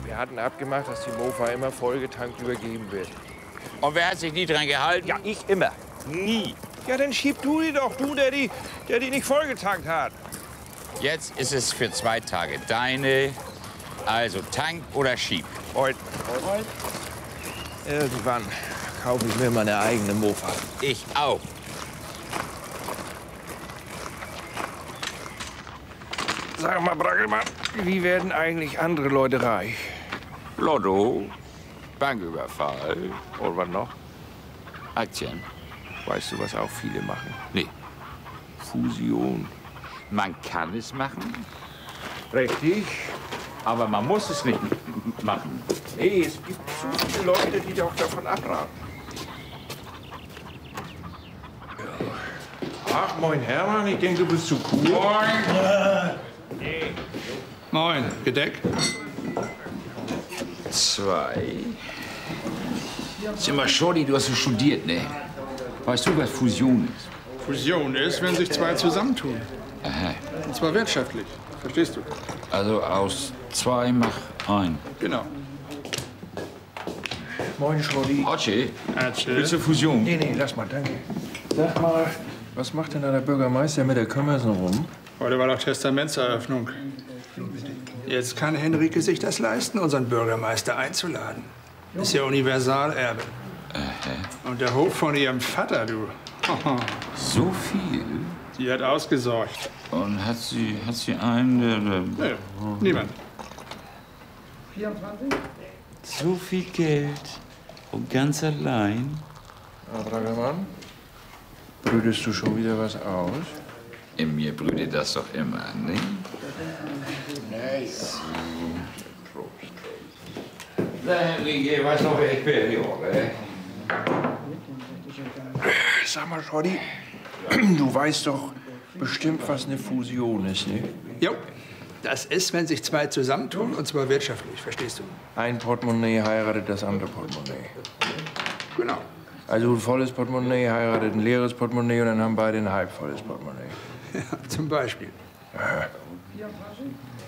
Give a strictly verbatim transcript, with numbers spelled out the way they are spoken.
Wir hatten abgemacht, dass die Mofa immer vollgetankt übergeben wird. Und wer hat sich nie dran gehalten? Ja, ich immer. Nie. Ja, dann schieb du die doch, du, der die, der die nicht vollgetankt hat. Jetzt ist es für zwei Tage deine. Also tank oder schieb. Heute. Heute? Irgendwann kaufe ich mir meine eigene Mofa. Ich auch. Sag mal, Brackelmann, wie werden eigentlich andere Leute reich? Lotto, Banküberfall, Und was noch? Aktien. Weißt du, was auch viele machen? Nee, Fusion. man kann es machen, Richtig. aber man muss es nicht machen. Nee, es gibt so viele Leute, die doch davon abraten. Ach, moin Hermann, ich denke, du bist zu cool. Moin. Nee. Moin, gedeckt? Zwei. Sag mal, Shorty, du hast ja studiert, ne? Weißt du, was Fusion ist? Fusion ist, wenn sich zwei zusammentun. Aha. Und zwar wirtschaftlich. Verstehst du? Also aus zwei mach ein. Genau. Moin, Schrodi. Otsche, Erzähl. willst du Fusion? Nee, nee, lass mal, danke. Sag mal, was macht denn da der Bürgermeister mit der Kümmersen rum? Heute war doch Testamentseröffnung. Jetzt kann Henrike sich das leisten, unseren Bürgermeister einzuladen. Ist ja Universalerbe. Und der Hof von ihrem Vater, du. So viel? Die hat ausgesorgt. Und hat sie, hat sie einen, der... Nee, niemand. So viel Geld und ganz allein? Na, Brackelmann, brütest du schon wieder was aus? In mir brütet das doch immer, ne? Nee. Na, Henrike, weißt noch, wer ich bin, Junge? Sag mal, Schrodi, du weißt doch bestimmt, was eine Fusion ist, ne? Jo, das ist, wenn sich zwei zusammentun, und zwar wirtschaftlich, verstehst du? Ein Portemonnaie heiratet das andere Portemonnaie. Genau. Also ein volles Portemonnaie heiratet ein leeres Portemonnaie und dann haben beide ein halb volles Portemonnaie. Ja, zum Beispiel.